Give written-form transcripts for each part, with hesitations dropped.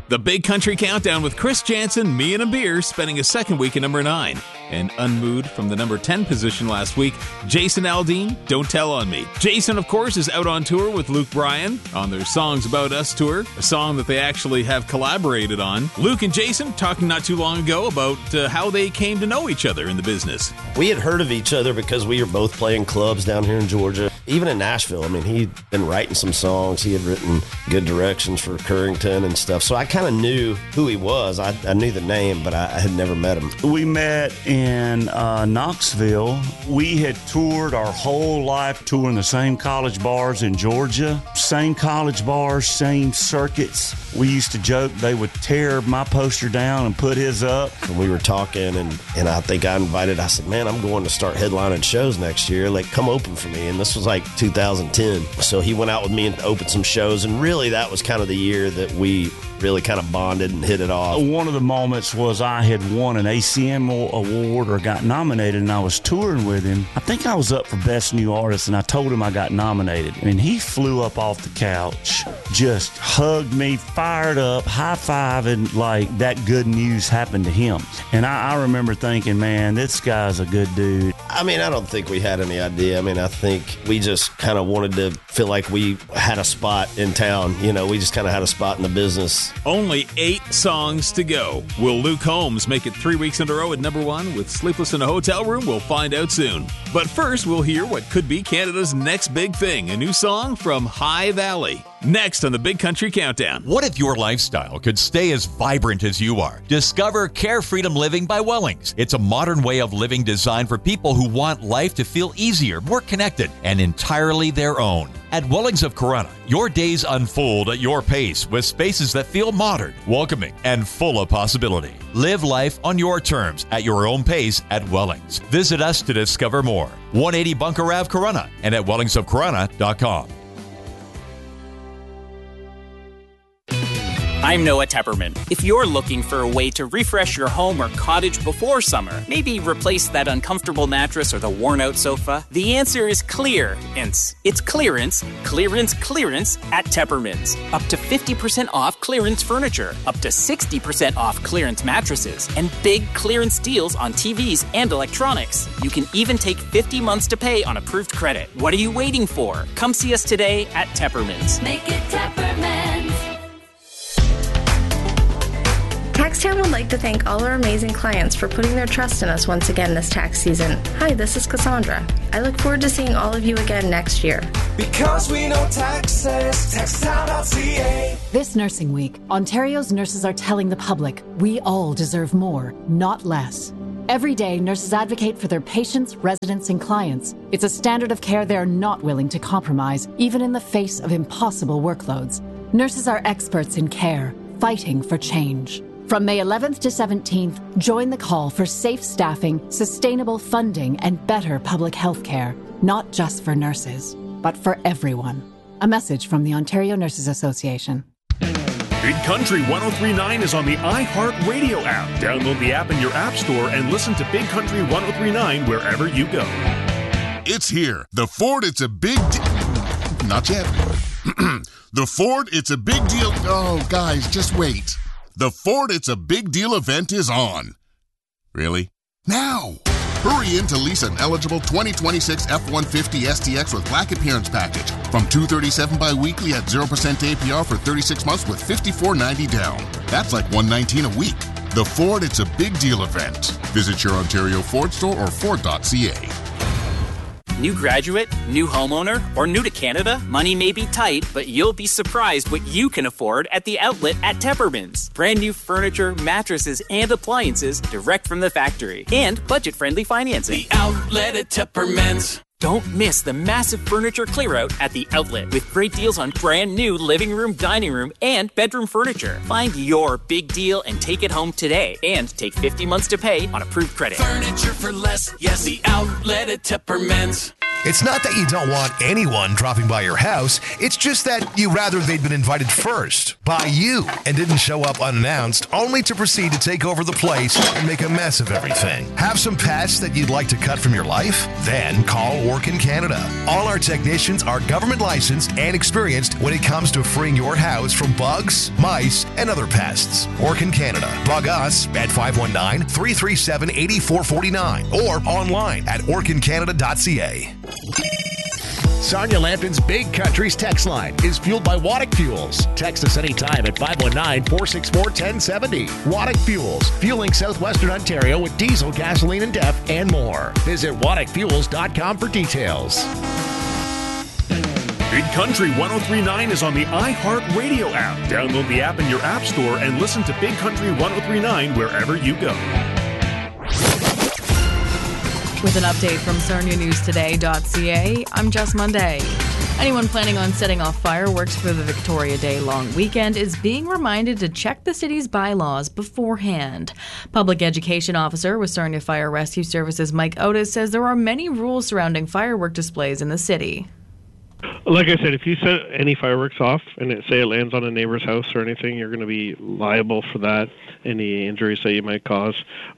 The Big Country Countdown with Chris Jansen, Me and a Beer, spending a second week at number 9. And unmoved from the number 10 position last week, Jason Aldean, Don't Tell on Me. Jason, of course, is out on tour with Luke Bryan on their Songs About Us tour, a song that they actually have collaborated on. Luke and Jason talking not too long ago about how they came to know each other in the business. We had heard of each other because we were both playing clubs down here in Georgia. Even in Nashville, I mean, he'd been writing some songs. He had written good directions for Currington and stuff. So I kind of knew who he was. I knew the name, but I had never met him. We met in Knoxville. We had toured our whole life touring the same college bars in Georgia. Same college bars, same circuits. We used to joke they would tear my poster down and put his up. And we were talking, and I think I said, man, I'm going to start headlining shows next year. Like, come open for me. And this was like 2010. So he went out with me and opened some shows, and really that was kind of the year that we really kind of bonded and hit it off. One of the moments was I had won an ACM award or got nominated, and I was touring with him. I think I was up for Best New Artist, and I told him I got nominated. And he flew up off the couch, just hugged me, fired up, high-fiving like that good news happened to him. And I remember thinking, man, this guy's a good dude. I mean, I don't think we had any idea. I mean, I think we just kind of wanted to feel like we had a spot in town. You know, we just kind of had a spot in the business. Only 8 songs to go. Will Luke Combs make it 3 weeks in a row at number 1 with Sleepless in a Hotel Room? We'll find out soon. But first, we'll hear what could be Canada's next big thing, a new song from High Valley. Next on the Big Country Countdown. What if your lifestyle could stay as vibrant as you are? Discover Care Freedom Living by Wellings. It's a modern way of living designed for people who want life to feel easier, more connected, and entirely their own. At Wellings of Corunna, your days unfold at your pace with spaces that feel modern, welcoming, and full of possibility. Live life on your terms at your own pace at Wellings. Visit us to discover more. 180 Bunker Ave, Corunna, and at wellingsofcorunna.com. I'm Noah Tepperman. If you're looking for a way to refresh your home or cottage before summer, maybe replace that uncomfortable mattress or the worn-out sofa, the answer is clearance. It's clearance at Tepperman's. Up to 50% off clearance furniture, up to 60% off clearance mattresses, and big clearance deals on TVs and electronics. You can even take 50 months to pay on approved credit. What are you waiting for? Come see us today at Tepperman's. Make it Tepperman's. TaxTown would like to thank all our amazing clients for putting their trust in us once again this tax season. Hi, this is Cassandra. I look forward to seeing all of you again next year. Because we know taxes, taxtown.ca. This Nursing Week, Ontario's nurses are telling the public we all deserve more, not less. Every day, nurses advocate for their patients, residents, and clients. It's a standard of care they're not willing to compromise, even in the face of impossible workloads. Nurses are experts in care, fighting for change. From May 11th to 17th, join the call for safe staffing, sustainable funding, and better public health care, not just for nurses, but for everyone. A message from the Ontario Nurses Association. Big Country 103.9 is on the iHeartRadio app. Download the app in your app store and listen to Big Country 103.9 wherever you go. It's here. The Ford It's a Big Not yet. The Ford It's a Big Deal. Oh, guys, just wait. The Ford It's a Big Deal event is on. Really? Now! Hurry in to lease an eligible 2026 F-150 STX with Black Appearance Package from $237 bi-weekly at 0% APR for 36 months with $54.90 down. That's like $119 a week. The Ford It's a Big Deal event. Visit your Ontario Ford store or Ford.ca. New graduate, new homeowner, or new to Canada? Money may be tight, but you'll be surprised what you can afford at the outlet at Tepperman's. Brand new furniture, mattresses, and appliances direct from the factory. And budget-friendly financing. The outlet at Tepperman's. Don't miss the massive furniture clear-out at the outlet with great deals on brand new living room, dining room, and bedroom furniture. Find your big deal and take it home today. And take 50 months to pay on approved credit. Furniture for less. Yes, the outlet at Tepperman's. It's not that you don't want anyone dropping by your house. It's just that you rather they'd been invited first by you and didn't show up unannounced, only to proceed to take over the place and make a mess of everything. Have some pests that you'd like to cut from your life? Then call Orkin Canada. All our technicians are government licensed and experienced when it comes to freeing your house from bugs, mice, and other pests. Orkin Canada. Bug us at 519-337-8449 or online at orkincanada.ca. Sarnia Lambton's Big Country's text line is fueled by Waddick Fuels. Text us anytime at 519-464-1070. Waddick Fuels, fueling southwestern Ontario with diesel, gasoline, and DEF, and more. Visit WaddickFuels.com for details. Big Country 103.9 is on the iHeart Radio app. Download the app in your app store and listen to Big Country 103.9 wherever you go. With an update from SarniaNewsToday.ca, I'm Jess Monday. Anyone planning on setting off fireworks for the Victoria Day long weekend is being reminded to check the city's bylaws beforehand. Public Education Officer with Sarnia Fire Rescue Services Mike Otis says there are many rules surrounding firework displays in the city. Like I said, if you set any fireworks off and say it lands on a neighbor's house or anything, you're going to be liable for that, any injuries that you might cause.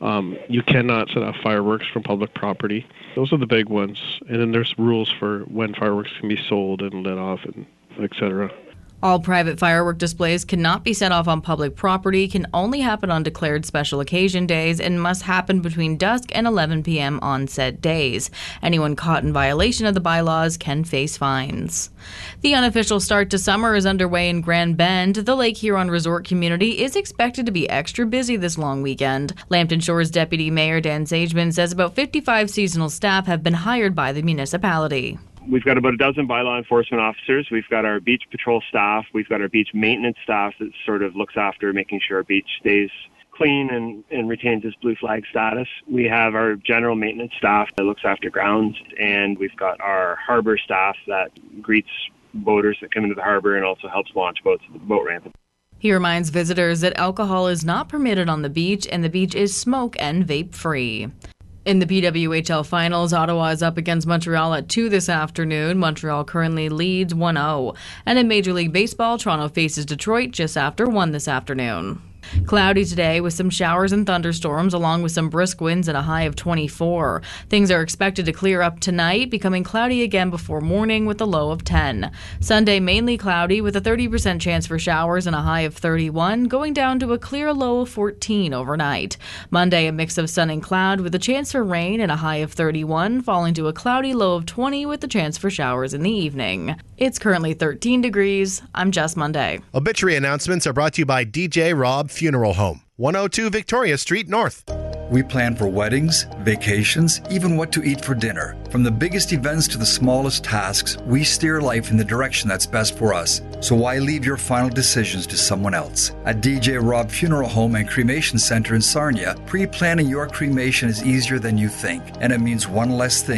You cannot set off fireworks from public property. Those are the big ones. And then there's rules for when fireworks can be sold and lit off, and et cetera. All private firework displays cannot be set off on public property, can only happen on declared special occasion days, and must happen between dusk and 11 p.m. on said days. Anyone caught in violation of the bylaws can face fines. The unofficial start to summer is underway in Grand Bend. The Lake Huron Resort community is expected to be extra busy this long weekend. Lambton Shores Deputy Mayor Dan Sageman says about 55 seasonal staff have been hired by the municipality. We've got about a dozen bylaw enforcement officers. We've got our beach patrol staff. We've got our beach maintenance staff that sort of looks after making sure our beach stays clean and retains its blue flag status. We have our general maintenance staff that looks after grounds, and we've got our harbor staff that greets boaters that come into the harbor and also helps launch boats at the boat ramp. He reminds visitors that alcohol is not permitted on the beach, and the beach is smoke and vape free. In the PWHL Finals, Ottawa is up against Montreal at 2 this afternoon. Montreal currently leads 1-0. And in Major League Baseball, Toronto faces Detroit just after 1 this afternoon. Cloudy today with some showers and thunderstorms along with some brisk winds and a high of 24. Things are expected to clear up tonight, becoming cloudy again before morning with a low of 10. Sunday mainly cloudy with a 30% chance for showers and a high of 31, going down to a clear low of 14 overnight. Monday a mix of sun and cloud with a chance for rain and a high of 31, falling to a cloudy low of 20 with the chance for showers in the evening. It's currently 13 degrees. I'm Jess Monday. Obituary announcements are brought to you by DJ Robb Funeral Home, 102 Victoria Street North. We plan for weddings, vacations, even what to eat for dinner. From the biggest events to the smallest tasks, we steer life in the direction that's best for us. So why leave your final decisions to someone else? At DJ Robb Funeral Home and Cremation Center in Sarnia, pre-planning your cremation is easier than you think, and it means one less thing